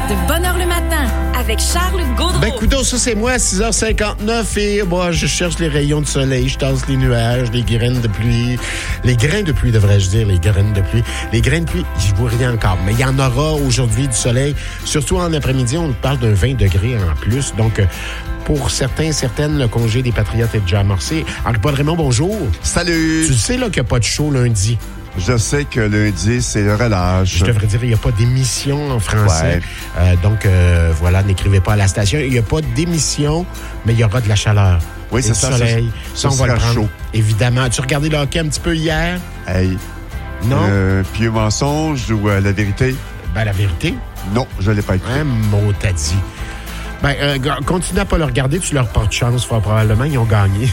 de bonne heure le matin avec Charles Gaudreau. Ben, coudonc, ça, c'est moi à 6h59 et moi, je cherche les rayons de soleil, je tasse les nuages, les graines de pluie. Les grains de pluie, devrais-je dire, les graines de pluie. Les graines de pluie, je vois rien encore. Mais il y en aura aujourd'hui du soleil. Surtout en après-midi, on parle d'un 20 degrés en plus. Donc, pour certains, certaines, le congé des Patriotes est déjà amorcé. Henri-Paul Raymond, bonjour. Salut. Tu sais là qu'il n'y a pas de show lundi. Je sais que lundi, c'est le relâche. Je devrais dire, il n'y a pas d'émission en français. Ouais. Donc, voilà, n'écrivez pas à la station. Il n'y a pas d'émission, mais il y aura de la chaleur. Oui, c'est ça. Du soleil. Ça on va le prendre. chaud. Évidemment. As-tu regardé le hockey un petit peu hier? Hey. Non? Pieux mensonge ou la vérité? Ben, la vérité. Non, je ne l'ai pas écouté. Hein, mot t'as dit. Ben, continue à pas le regarder, tu leur portes chance, fort probablement, ils ont gagné.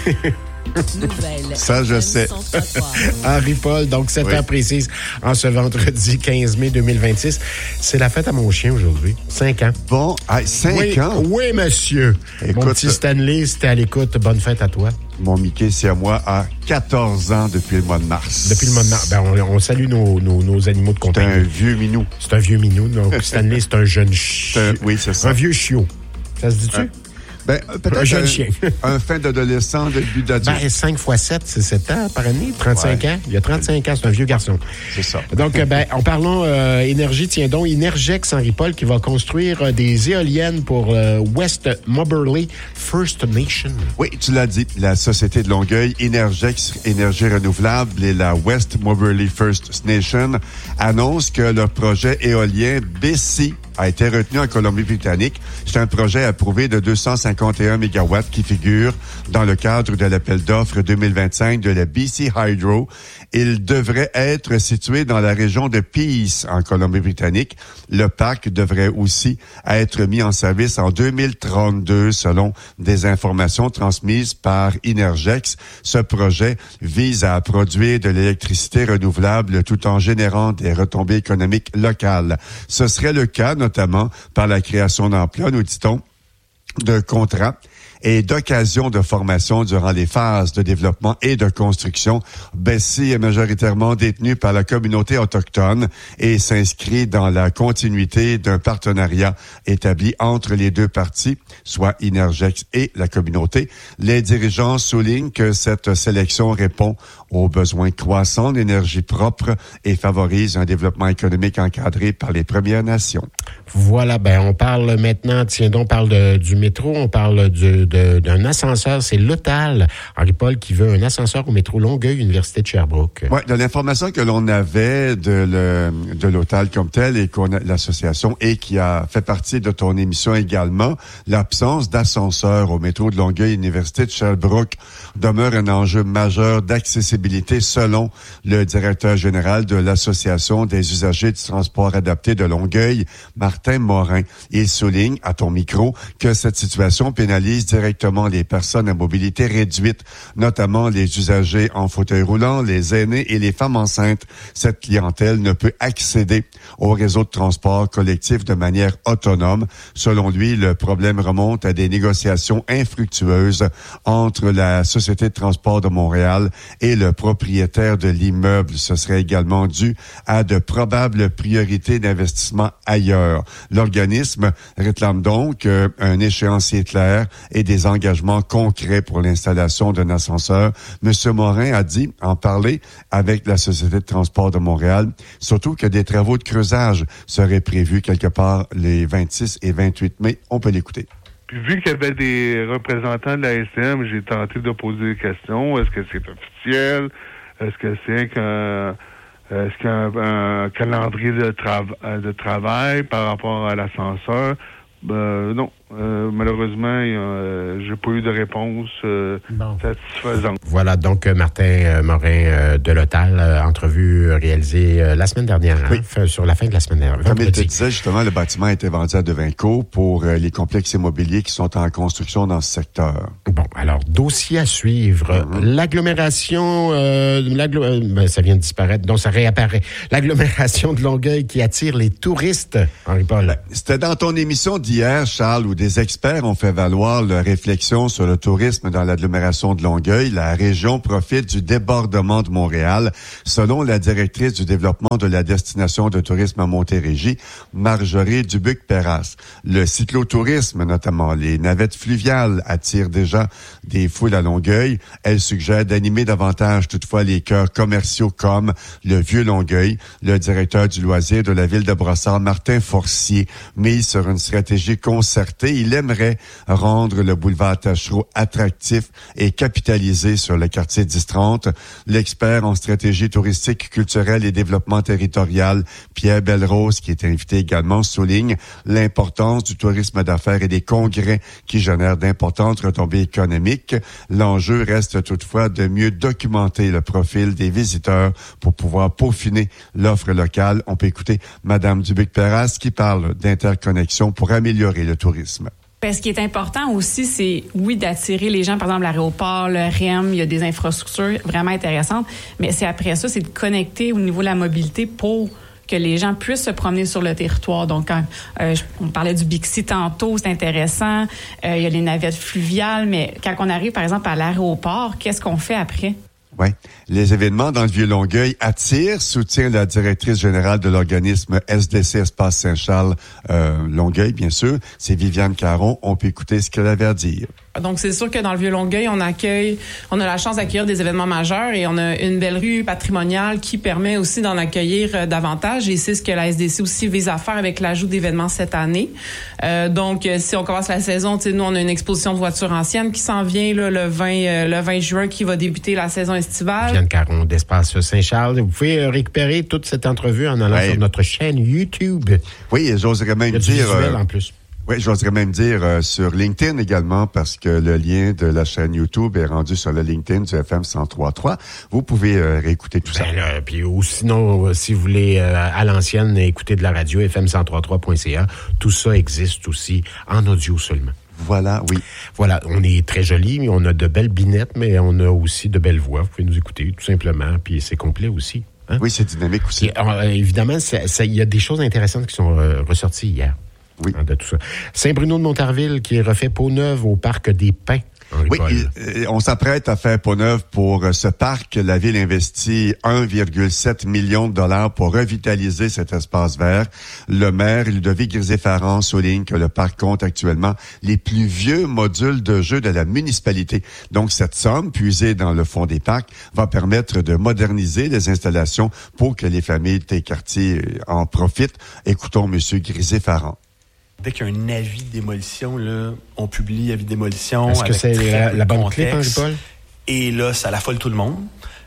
Ça, je sais. Henri-Paul, donc 7 heures précises en ce vendredi 15 mai 2026. C'est la fête à mon chien aujourd'hui. 5 ans. Bon, 5 ans? Oui, monsieur. Écoute, mon petit Stanley, c'était à l'écoute. Bonne fête à toi. Mon Mickey, c'est à moi, a 14 ans depuis le mois de mars. Depuis le mois de mars. Ben, on salue nos animaux de compagnie. C'est un vieux minou. C'est un vieux minou. Donc, Stanley, c'est un jeune chien. Oui, c'est ça. Un vieux chiot. Ça se dit-tu? Ben, peut-être un jeune chien. Un fin d'adolescent, début d'adulte. Ben, 5 x 7, c'est 7 ans par année. 35 ans. Il y a 35 ans, c'est un vieux garçon. C'est ça. Donc, ben, en parlant énergie, tiens donc, Innergex, Henri-Paul, qui va construire des éoliennes pour West Moberly First Nation. Oui, tu l'as dit. La Société de Longueuil, Innergex, Énergie renouvelable et la West Moberly First Nation annoncent que leur projet éolien BC a été retenu en Colombie-Britannique. C'est un projet approuvé de 251 MW qui figure dans le cadre de l'appel d'offres 2025 de la BC Hydro. Il devrait être situé dans la région de Peace, en Colombie-Britannique. Le parc devrait aussi être mis en service en 2032, selon des informations transmises par Innergex. Ce projet vise à produire de l'électricité renouvelable tout en générant des retombées économiques locales. Ce serait le cas, notamment par la création d'emplois, nous dit-on, de contrats et d'occasions de formation durant les phases de développement et de construction. Bessie est majoritairement détenue par la communauté autochtone et s'inscrit dans la continuité d'un partenariat établi entre les deux parties, soit Innergex et la communauté. Les dirigeants soulignent que cette sélection répond aux besoins croissants d'énergie propre et favorise un développement économique encadré par les Premières Nations. Voilà, ben on parle maintenant, tiens donc, on parle du métro, on parle d'un ascenseur, c'est Lotal, Henri-Paul, qui veut un ascenseur au métro Longueuil, Université de Sherbrooke. Oui, de l'information que l'on avait de Lotal comme tel et l'association et qui a fait partie de ton émission également, l'absence d'ascenseur au métro de Longueuil, Université de Sherbrooke demeure un enjeu majeur d'accessibilité selon le directeur général de l'Association des usagers du transport adapté de Longueuil, Martin Morin. Il souligne à ton micro que cette situation pénalise directement les personnes à mobilité réduite, notamment les usagers en fauteuil roulant, les aînés et les femmes enceintes. Cette clientèle ne peut accéder au réseau de transport collectif de manière autonome. Selon lui, le problème remonte à des négociations infructueuses entre la Société de transport de Montréal et le propriétaire de l'immeuble. Ce serait également dû à de probables priorités d'investissement ailleurs. L'organisme réclame donc un échéancier clair et des engagements concrets pour l'installation d'un ascenseur. Monsieur Morin a dit en parler avec la Société de transport de Montréal, surtout que des travaux de creusage seraient prévus quelque part les 26 et 28 mai. On peut l'écouter. Puis vu qu'il y avait des représentants de la STM, j'ai tenté de poser des questions. Est-ce que c'est officiel? Est-ce que c'est est-ce qu'il y a un calendrier de travail par rapport à l'ascenseur? Non. Malheureusement, j'ai pas eu de réponse satisfaisante. Voilà, donc Martin Morin de Lotal, entrevue réalisée la semaine dernière, oui. Sur la fin de la semaine dernière. Comme il te disait, justement, le bâtiment a été vendu à Devinco pour les complexes immobiliers qui sont en construction dans ce secteur. Bon, alors, dossier à suivre. L'agglomération, ça vient de disparaître, donc ça réapparaît. L'agglomération de Longueuil qui attire les touristes, Henri-Paul. C'était dans ton émission d'hier, Charles, où où des experts ont fait valoir leur réflexion sur le tourisme dans l'agglomération de Longueuil, la région profite du débordement de Montréal, selon la directrice du développement de la destination de tourisme à Montérégie, Marjorie Dubuc-Perras. Le cyclotourisme, notamment les navettes fluviales, attirent déjà des foules à Longueuil. Elle suggère d'animer davantage toutefois les cœurs commerciaux comme le Vieux-Longueuil. Le directeur du loisir de la ville de Brossard, Martin Forcier, mise sur une stratégie concertée. Il aimerait rendre le boulevard Taschereau attractif et capitaliser sur le quartier 1030. L'expert en stratégie touristique, culturelle et développement territorial, Pierre Belrose, qui est invité également, souligne l'importance du tourisme d'affaires et des congrès qui génèrent d'importantes retombées économiques. L'enjeu reste toutefois de mieux documenter le profil des visiteurs pour pouvoir peaufiner l'offre locale. On peut écouter Madame Dubuc-Perras qui parle d'interconnexion pour améliorer le tourisme. Ce qui est important aussi, c'est, oui, d'attirer les gens, par exemple, l'aéroport, le REM, il y a des infrastructures vraiment intéressantes, mais c'est après ça, c'est de connecter au niveau de la mobilité pour que les gens puissent se promener sur le territoire. Donc, quand on parlait du Bixi tantôt, c'est intéressant. Il y a les navettes fluviales, mais quand on arrive, par exemple, à l'aéroport, qu'est-ce qu'on fait après? Oui. Les événements dans le Vieux-Longueuil attirent, soutient la directrice générale de l'organisme SDC Espace Saint-Charles Longueuil, bien sûr. C'est Viviane Caron. On peut écouter ce qu'elle avait à dire. Donc, c'est sûr que dans le Vieux-Longueuil, on a la chance d'accueillir des événements majeurs et on a une belle rue patrimoniale qui permet aussi d'en accueillir davantage et c'est ce que la SDC aussi vise à faire avec l'ajout d'événements cette année. Donc, si on commence la saison, nous, on a une exposition de voitures anciennes qui s'en vient là, le 20 juin qui va débuter la saison estivale. Viviane Caron d'Espace Saint-Charles. Vous pouvez récupérer toute cette entrevue en allant sur notre chaîne YouTube. Oui, et j'oserais même dire... visuel en plus. Oui, j'oserais même dire sur LinkedIn également, parce que le lien de la chaîne YouTube est rendu sur le LinkedIn du FM 103.3. Vous pouvez réécouter tout ça. Puis ou sinon, si vous voulez à l'ancienne écouter de la radio, FM1033.ca, tout ça existe aussi en audio seulement. Voilà, oui. Voilà, on est très jolis, mais on a de belles binettes, mais on a aussi de belles voix. Vous pouvez nous écouter tout simplement, puis c'est complet aussi. Hein? Oui, c'est dynamique aussi. Et, évidemment, il y a des choses intéressantes qui sont ressorties hier. Oui. De tout ça. Saint-Bruno de Montarville qui refait peau neuve au parc des Pins. Oui, on s'apprête à faire peau neuve pour ce parc. La ville investit 1,7 million de dollars pour revitaliser cet espace vert. Le maire Ludovic Grisé-Farran souligne que le parc compte actuellement les plus vieux modules de jeux de la municipalité. Donc, cette somme puisée dans le fond des parcs va permettre de moderniser les installations pour que les familles des quartiers en profitent. Écoutons M. Grisé-Farran. Dès qu'il y a un avis de démolition, là, on publie avis de démolition. Est-ce que c'est la bonne clip, Henri-Paul? Et là, ça affole tout le monde.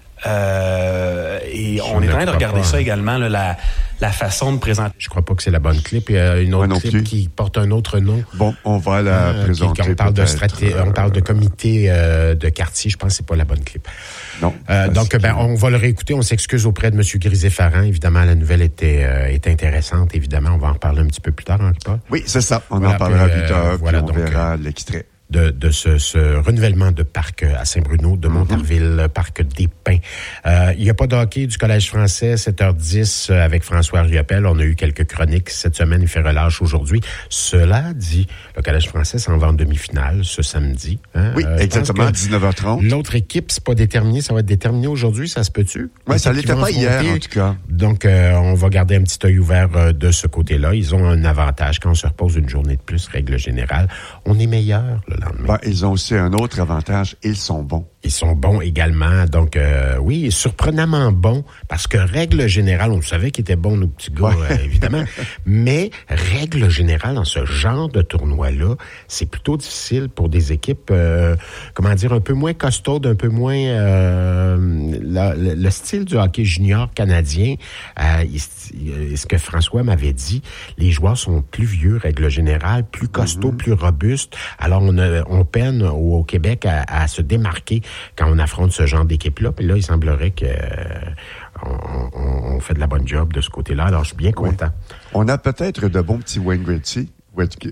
Et on est en train de regarder ça également, là, la façon de présenter. Je crois pas que c'est la bonne clip. Il y a une autre clip qui porte un autre nom. Bon, on va la présenter. On parle on parle de comité de quartier. Je pense que c'est pas la bonne clip. Non. Donc, on va le réécouter. On s'excuse auprès de M. Grisé-Farran. Évidemment, la nouvelle était intéressante. Évidemment, on va en reparler un petit peu plus tard, Henri-Paul. Oui, c'est ça. On en parlera à 8 heures, puis on verra l'extrait. De ce renouvellement de parc à Saint-Bruno, de Montarville, parc des Pins. Il n'y a pas de hockey du Collège français, 7h10 avec François Riopel. On a eu quelques chroniques cette semaine, il fait relâche aujourd'hui. Cela dit, le Collège français s'en va en demi-finale ce samedi. Hein? Oui, exactement, 19h30. L'autre équipe, c'est pas déterminé, ça va être déterminé aujourd'hui, ça se peut-tu? Oui, ça l'était pas hier, en tout cas. Donc, on va garder un petit œil ouvert de ce côté-là. Ils ont un avantage. Quand on se repose une journée de plus, règle générale, on est meilleur le lendemain. Ils ont aussi un autre avantage, ils sont bons. Ils sont bons également. Donc, oui, surprenamment bons, parce que règle générale, on savait qu'ils étaient bons, nos petits gars, évidemment, mais règle générale, dans ce genre de tournoi-là, c'est plutôt difficile pour des équipes, un peu moins costaudes, un peu moins... le style du hockey junior canadien, ce que François m'avait dit, les joueurs sont plus vieux, règle générale, plus costauds, plus robustes. Alors, on peine au Québec à se démarquer quand on affronte ce genre d'équipe-là. Puis là, il semblerait que on fait de la bonne job de ce côté-là. Alors, je suis bien content. On a peut-être de bons petits Wayne Gretzky.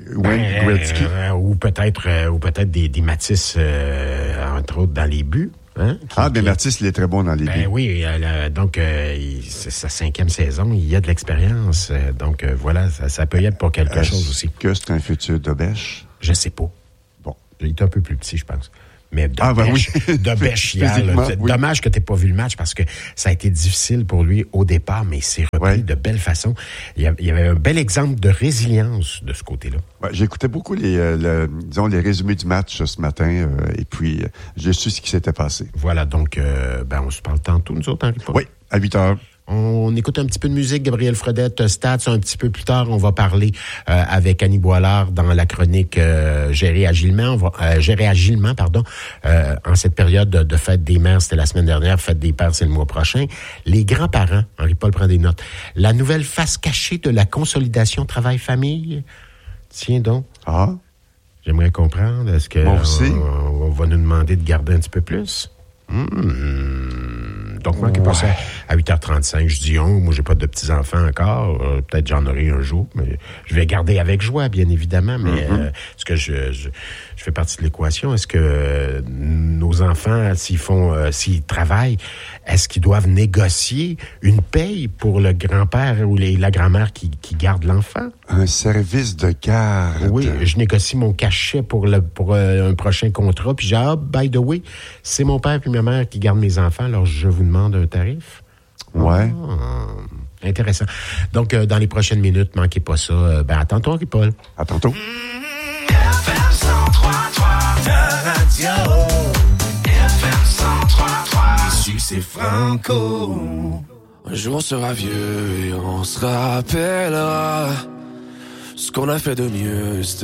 Ou peut-être des Matisse, entre autres, dans les buts. Hein? Mertis, il est très bon dans les buts. Oui, donc c'est sa 5e saison, il y a de l'expérience. Donc voilà, ça peut y être pour quelque chose aussi. Que c'est un futur de Bêche? Je sais pas. Bon. Il est un peu plus petit, je pense. Mais de Bêche hier, c'est dommage que tu n'aies pas vu le match parce que ça a été difficile pour lui au départ, mais il s'est repris de belle façon. Il y avait un bel exemple de résilience de ce côté-là. Ouais, j'écoutais beaucoup les résumés du match ce matin et puis j'ai su ce qui s'était passé. Voilà, donc on se parle tantôt, nous autres, Henri Paul? Oui, à 8h. On écoute un petit peu de musique, Gabriel Fredette, Stats. Un petit peu plus tard, on va parler avec Annie Boilard dans la chronique Gérer agilement, en cette période de fête des mères, c'était la semaine dernière, fête des pères, c'est le mois prochain. Les grands-parents, Henri-Paul prend des notes. La nouvelle face cachée de la consolidation travail-famille. Tiens donc. Ah. J'aimerais comprendre. Est-ce que moi aussi. On va nous demander de garder un petit peu plus? Donc, manquez pas ça à 8h35. Je dis moi, j'ai pas de petits-enfants encore. Peut-être j'en aurai un jour, mais je vais garder avec joie, bien évidemment. Mais est-ce que je fais partie de l'équation? Est-ce que nos enfants, s'ils travaillent, est-ce qu'ils doivent négocier une paye pour le grand-père ou la grand-mère qui garde l'enfant? Un service de garde. Oui, je négocie mon cachet pour un prochain contrat. Puis j'ai by the way, c'est mon père puis ma mère qui gardent mes enfants, alors je vous demande un tarif. Ouais. Intéressant. Donc, dans les prochaines minutes, manquez pas ça. À tantôt, Henri-Paul. À tantôt. FM 103.3, ta radio. FM 103.3, ici c'est Franco. Un jour on sera vieux et on se rappellera ce qu'on a fait de mieux.